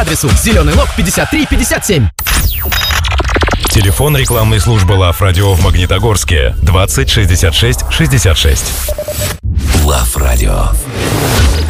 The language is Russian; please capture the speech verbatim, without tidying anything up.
по адресу Зеленый Лог пятьдесят три пятьдесят семь. Телефон рекламной службы Лав Радио в Магнитогорске двадцать шестьдесят шесть шестьдесят шесть. Лав Радио.